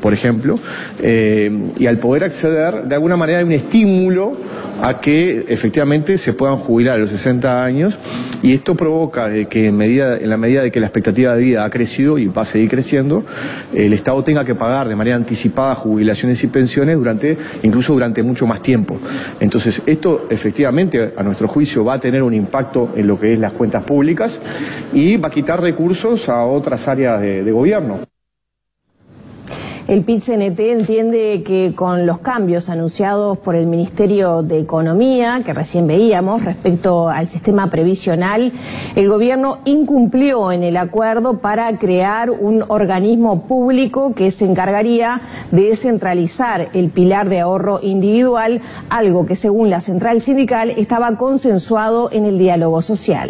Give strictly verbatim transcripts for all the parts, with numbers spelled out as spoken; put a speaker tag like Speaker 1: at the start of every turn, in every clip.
Speaker 1: por ejemplo, eh, y al poder acceder, de alguna manera hay un estímulo a que efectivamente se puedan jubilar a los sesenta años, y esto provoca de que en, medida, en la medida de que la expectativa de vida ha crecido y va a seguir creciendo, el Estado tenga que pagar de manera anticipada jubilaciones y pensiones durante, incluso durante mucho más tiempo. Entonces, esto efectivamente, a nuestro juicio, va a tener un impacto en lo que es las cuentas públicas y va a quitar recursos a otras áreas de, de gobierno.
Speaker 2: El P I T C N T entiende que con los cambios anunciados por el Ministerio de Economía, que recién veíamos, respecto al sistema previsional, el gobierno incumplió en el acuerdo para crear un organismo público que se encargaría de descentralizar el pilar de ahorro individual, algo que según la central sindical estaba consensuado en el diálogo social.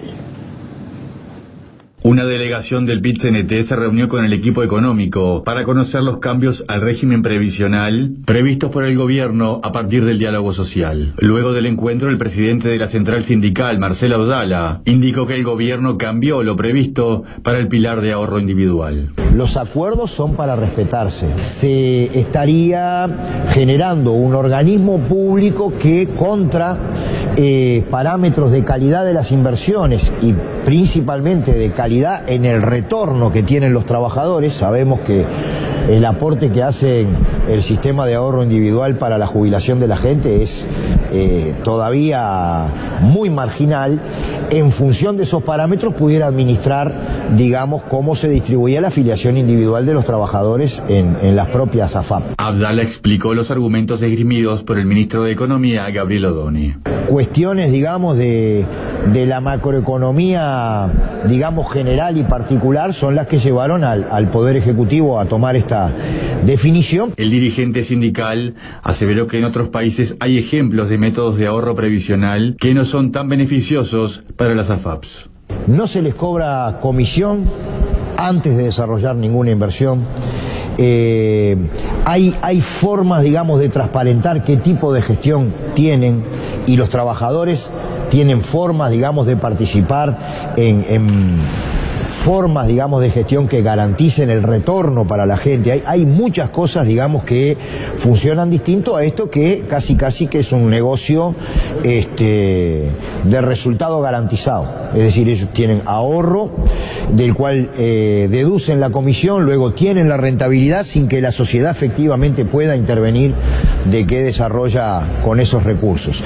Speaker 3: Una delegación del P I T C N T se reunió con el equipo económico para conocer los cambios al régimen previsional previstos por el gobierno a partir del diálogo social. Luego del encuentro, el presidente de la central sindical, Marcelo Abdala, indicó que el gobierno cambió lo previsto para el pilar de ahorro individual.
Speaker 4: Los acuerdos son para respetarse. Se estaría generando un organismo público que contra eh, parámetros de calidad de las inversiones y principalmente de calidad en el retorno que tienen los trabajadores. Sabemos que el aporte que hace el sistema de ahorro individual para la jubilación de la gente es eh, todavía muy marginal. En función de esos parámetros pudiera administrar, digamos, cómo se distribuía la afiliación individual de los trabajadores en, en las propias A F A P.
Speaker 3: Abdala explicó los argumentos esgrimidos por el ministro de Economía, Gabriel Odoni.
Speaker 4: Cuestiones, digamos, de, de la macroeconomía, digamos, general y particular son las que llevaron al, al Poder Ejecutivo a tomar esta definición.
Speaker 3: El dirigente sindical aseveró que en otros países hay ejemplos de métodos de ahorro previsional que no son tan beneficiosos para las A F A Ps.
Speaker 4: No se les cobra comisión antes de desarrollar ninguna inversión. Eh, hay, hay formas, digamos, de transparentar qué tipo de gestión tienen, y los trabajadores tienen formas, digamos, de participar en, en formas, digamos, de gestión que garanticen el retorno para la gente. Hay, hay muchas cosas, digamos, que funcionan distinto a esto, que casi casi que es un negocio este, de resultado garantizado. Es decir, ellos tienen ahorro del cual eh, deducen la comisión, luego tienen la rentabilidad sin que la sociedad efectivamente pueda intervenir de qué desarrolla con esos recursos.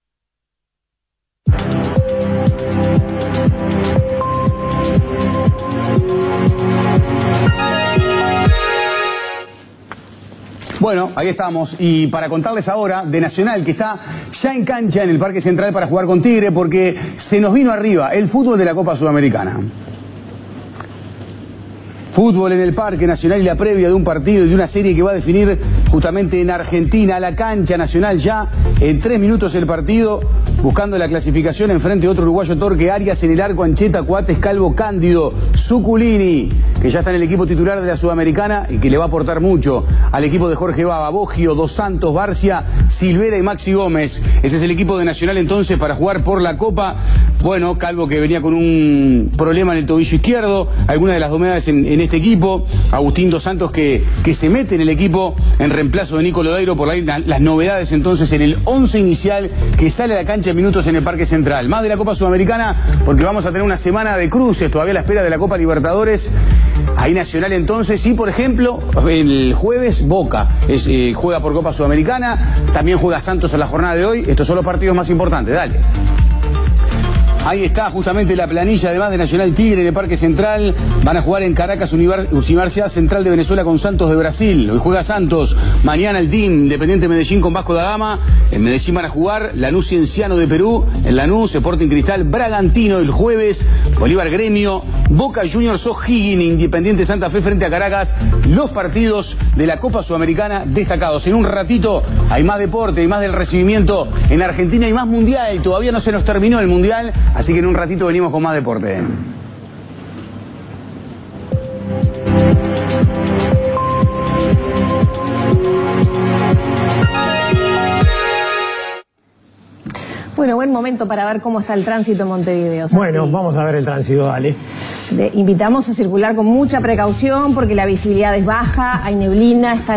Speaker 5: Bueno, ahí estamos. Y para contarles ahora de Nacional, que está ya en cancha en el Parque Central para jugar con Tigre, porque se nos vino arriba el fútbol de la Copa Sudamericana. Fútbol en el Parque Nacional y la previa de un partido y de una serie que va a definir justamente en Argentina. La cancha Nacional ya en tres minutos el partido, buscando la clasificación enfrente de otro uruguayo, Torque Arias en el arco, Ancheta, Coates, Calvo, Cándido, Zuculini, que ya está en el equipo titular de la Sudamericana y que le va a aportar mucho al equipo de Jorge Baba, Boggio, Dos Santos, Barcia, Silvera y Maxi Gómez. Ese es el equipo de Nacional entonces para jugar por la Copa. Bueno, Calvo, que venía con un problema en el tobillo izquierdo, algunas de las novedades en, en este equipo. Agustín Dos Santos, que, que se mete en el equipo en reemplazo de Nico Lodeiro, por la, las novedades entonces en el once inicial que sale a la cancha en minutos en el Parque Central. Más de la Copa Sudamericana, porque vamos a tener una semana de cruces todavía a la espera de la Copa Libertadores. Ahí Nacional entonces, y por ejemplo, el jueves Boca es, eh, juega por Copa Sudamericana, también juega Santos en la jornada de hoy. Estos son los partidos más importantes, dale. Ahí está justamente la planilla, además de Nacional Tigre en el Parque Central. Van a jugar en Caracas, Universidad Central de Venezuela con Santos de Brasil. Hoy juega Santos. Mañana el Team Independiente Medellín con Vasco da Gama. En Medellín van a jugar Lanús Cienciano de Perú. En Lanús, Sporting Cristal Bragantino el jueves. Bolívar Gremio. Boca Juniors O'Higgins, Independiente Santa Fe frente a Caracas. Los partidos de la Copa Sudamericana destacados. En un ratito hay más deporte, hay más del recibimiento en Argentina y más mundial. Todavía no se nos terminó el mundial. Así que en un ratito venimos con más deporte.
Speaker 2: Bueno, buen momento para ver cómo está el tránsito en Montevideo. Santi.
Speaker 6: Bueno, vamos a ver el tránsito, dale.
Speaker 2: Le invitamos a circular con mucha precaución porque la visibilidad es baja, hay neblina, está